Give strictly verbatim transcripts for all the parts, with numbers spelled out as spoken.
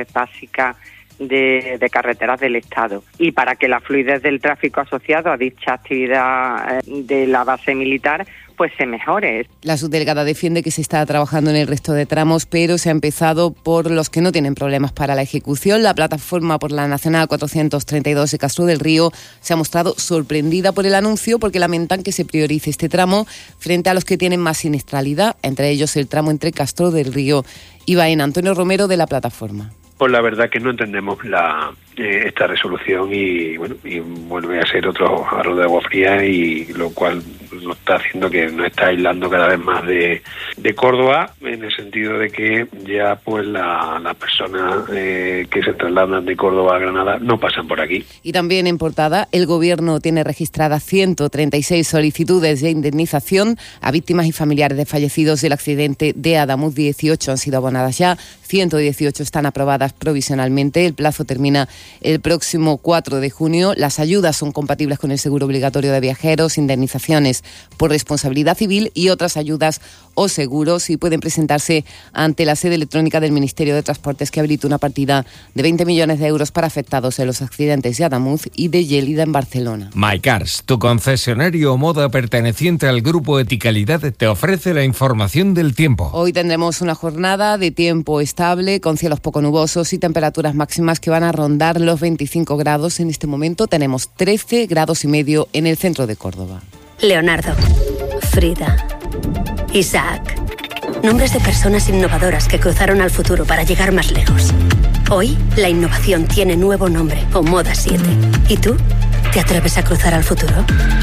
red básica de, de carreteras del Estado. Y para que la fluidez del tráfico asociado a dicha actividad de la base militar pues se mejore. La subdelegada defiende que se está trabajando en el resto de tramos, pero se ha empezado por los que no tienen problemas para la ejecución. La plataforma por la Nacional cuatrocientos treinta y dos de Castro del Río se ha mostrado sorprendida por el anuncio porque lamentan que se priorice este tramo frente a los que tienen más siniestralidad, entre ellos el tramo entre Castro del Río y Baena. Antonio Romero, de la plataforma. Pues la verdad que no entendemos la eh, esta resolución y bueno y vuelve a ser otro jarro de agua fría, y lo cual nos está haciendo que nos está aislando cada vez más de, de Córdoba, en el sentido de que ya pues las la personas eh, que se trasladan de Córdoba a Granada no pasan por aquí. Y también en portada, el Gobierno tiene registradas ciento treinta y seis solicitudes de indemnización a víctimas y familiares de fallecidos del accidente de Adamuz. dieciocho han sido abonadas ya, ciento dieciocho están aprobadas provisionalmente. El plazo termina el próximo cuatro de junio. Las ayudas son compatibles con el seguro obligatorio de viajeros, indemnizaciones por responsabilidad civil y otras ayudas o seguros, y pueden presentarse ante la sede electrónica del Ministerio de Transportes, que habilita una partida de veinte millones de euros para afectados en los accidentes de Adamuz y de Llelida en Barcelona. MyCars, tu concesionario Moda perteneciente al Grupo Eticalidad, te ofrece la información del tiempo. Hoy tendremos una jornada de tiempo estable con cielos poco nubosos y temperaturas máximas que van a rondar los veinticinco grados. En este momento tenemos trece grados y medio en el centro de Córdoba. Leonardo, Frida, Isaac. Nombres de personas innovadoras que cruzaron al futuro para llegar más lejos. Hoy, la innovación tiene nuevo nombre, Omoda siete. ¿Y tú? ¿Te atreves a cruzar al futuro?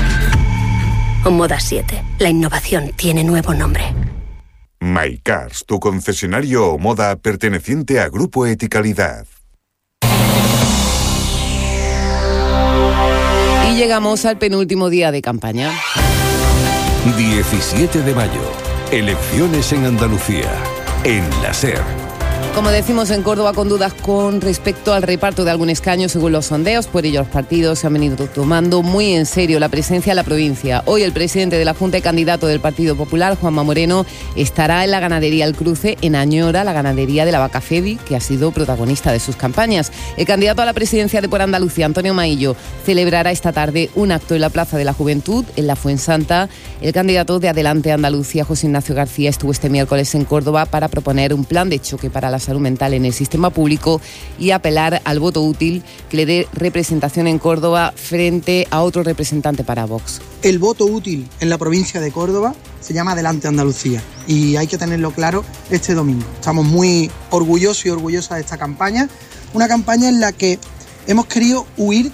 Omoda siete. La innovación tiene nuevo nombre. MyCars, tu concesionario Omoda perteneciente a Grupo Eticalidad. Y llegamos al penúltimo día de campaña. diecisiete de mayo. Elecciones en Andalucía. En la SER. Como decimos en Córdoba, con dudas con respecto al reparto de algún escaño según los sondeos. Por ello, los partidos se han venido tomando muy en serio la presencia en la provincia. Hoy el presidente de la Junta y candidato del Partido Popular, Juanma Moreno, estará en la ganadería El Cruce, en Añora, la ganadería de la vaca Fedi, que ha sido protagonista de sus campañas. El candidato a la presidencia de Por Andalucía, Antonio Maillo, celebrará esta tarde un acto en la Plaza de la Juventud, en la Fuensanta. El candidato de Adelante Andalucía, José Ignacio García, estuvo este miércoles en Córdoba para proponer un plan de choque para la salud mental en el sistema público y apelar al voto útil que le dé representación en Córdoba frente a otro representante para Vox. El voto útil en la provincia de Córdoba se llama Adelante Andalucía, y hay que tenerlo claro este domingo. Estamos muy orgullosos y orgullosas de esta campaña, una campaña en la que hemos querido huir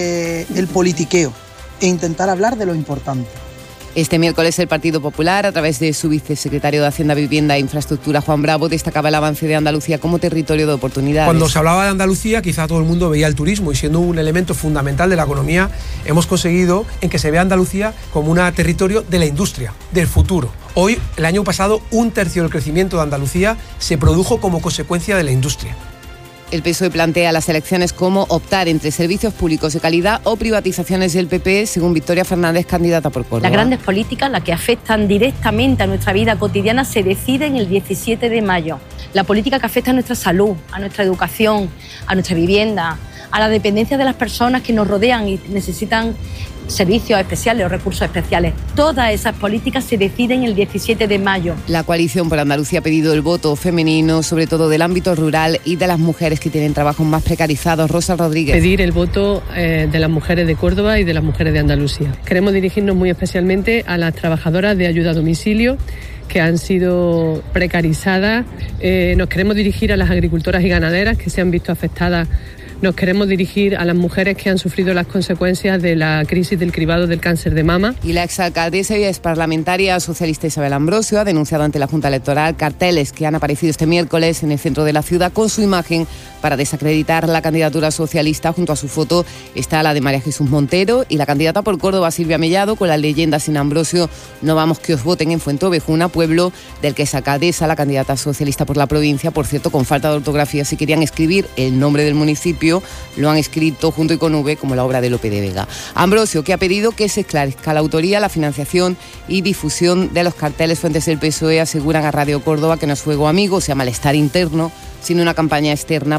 del politiqueo e intentar hablar de lo importante. Este miércoles el Partido Popular, a través de su vicesecretario de Hacienda, Vivienda e Infraestructura, Juan Bravo, destacaba el avance de Andalucía como territorio de oportunidades. Cuando se hablaba de Andalucía, quizá todo el mundo veía el turismo, y siendo un elemento fundamental de la economía, hemos conseguido en que se vea Andalucía como un territorio de la industria, del futuro. Hoy, el año pasado, un tercio del crecimiento de Andalucía se produjo como consecuencia de la industria. El P S O E plantea las elecciones como optar entre servicios públicos de calidad o privatizaciones del P P, según Victoria Fernández, candidata por Córdoba. Las grandes políticas, las que afectan directamente a nuestra vida cotidiana, se deciden el diecisiete de mayo. La política que afecta a nuestra salud, a nuestra educación, a nuestra vivienda, a la dependencia de las personas que nos rodean y necesitan servicios especiales o recursos especiales. Todas esas políticas se deciden el diecisiete de mayo. La Coalición por Andalucía ha pedido el voto femenino, sobre todo del ámbito rural y de las mujeres que tienen trabajos más precarizados. Rosa Rodríguez. Pedir el voto eh, de las mujeres de Córdoba y de las mujeres de Andalucía. Queremos dirigirnos muy especialmente a las trabajadoras de ayuda a domicilio que han sido precarizadas. Eh, nos queremos dirigir a las agricultoras y ganaderas que se han visto afectadas. Nos queremos dirigir a las mujeres que han sufrido las consecuencias de la crisis del cribado del cáncer de mama. Y la exalcaldesa y exparlamentaria socialista Isabel Ambrosio ha denunciado ante la Junta Electoral carteles que han aparecido este miércoles en el centro de la ciudad con su imagen para desacreditar la candidatura socialista. Junto a su foto está la de María Jesús Montero y la candidata por Córdoba, Silvia Mellado, con la leyenda sin Ambrosio, no vamos que os voten en Fuentovejuna, pueblo del que es alcaldesa la candidata socialista por la provincia. Por cierto, con falta de ortografía, si querían escribir el nombre del municipio, lo han escrito junto y con V, como la obra de Lope de Vega. Ambrosio, que ha pedido que se esclarezca la autoría, la financiación y difusión de los carteles. Fuentes del P S O E aseguran a Radio Córdoba que no es fuego amigo, sea malestar interno, sino una campaña externa